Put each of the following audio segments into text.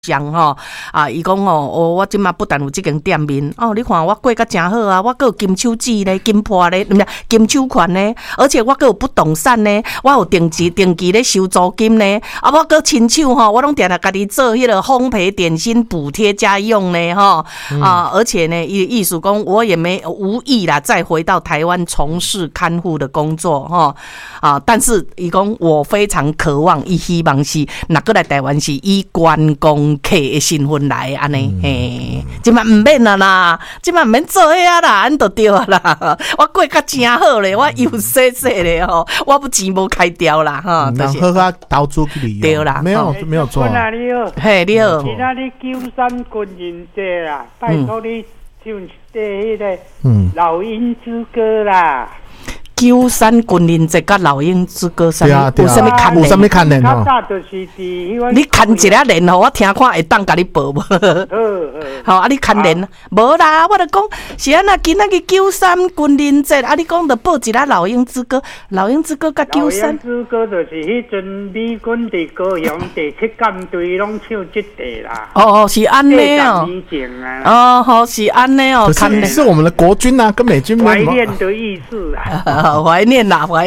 像吼伊讲我即马不但有即间店面你看我过甲真好啊，我阁有金手指咧、金破咧，金手环咧，而且我阁有不动产咧，我有定期咧收租金咧，我阁亲手我拢定定家己做迄个烘焙点心补贴家用咧而且呢，意思讲我也无意啦，再回到台湾从事看护的工作但是伊讲我非常渴望，伊希望是若过来台湾是以观光客的身份来安尼，即摆毋免啦，即摆毋免做遐啦，安就对啊啦。我过甲真好咧，我又细细咧我不钱无开掉啦然后他投资去旅游， 对啦， 没有错。 你好，嘿，你好。 今仔日9山军人节啦，拜托你唱一迄个老鹰之歌啦。 9山军人节甲老鹰之歌有啥物牵连？ 有啥物牵连较早就是你牵一个连我听看会当甲你报无？好你牵连无啦，我就讲是安那今仔日9山军人节你讲着报一个老鹰之歌，老鹰之歌甲9山。 老鹰之歌就是迄阵美军伫高雄第7舰队拢唱即个啦。 是安尼是安尼可是我们的国军啊，跟美军怀念的意思啊。 怀念啦，好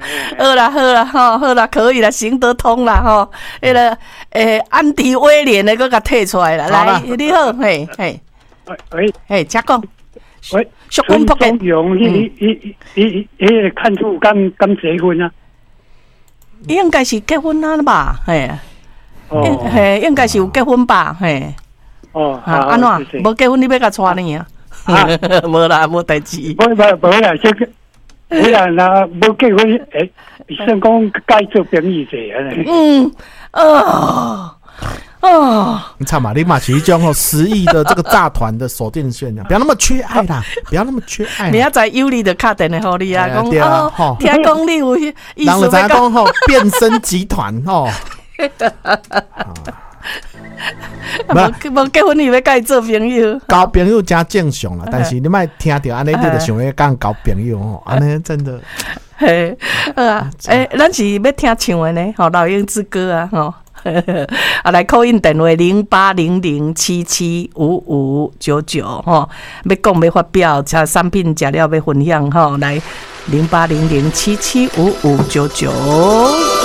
啦，可以啦，行得通啦迄个安迪威廉的，搁甲摕出来啦。来，你好，嘿，请讲。 喂， 淑君仆嘅， 用迄个看出刚结婚啊？ 应该是结婚啦吧？应该是有结婚吧？安怎？无结婚你要甲娶你啊？无啦，无代志。 无啦，有人若无结婚，算讲该做朋友者你看嘛，你嘛是一种10亿的这个炸团的手电线不要那么缺爱啦，不要那么缺爱。 明仔载有你就打电话互你啊，讲听讲你有意思要讲变身集团无结婚你要甲伊做朋友， 交朋友真正常啦。但是你莫听到安尼，你就想要讲交朋友安尼真的。 咱是要听唱的呢，老鹰之歌啊，来call in电话0800775599要讲要发表，产品食了要分享来0800775599。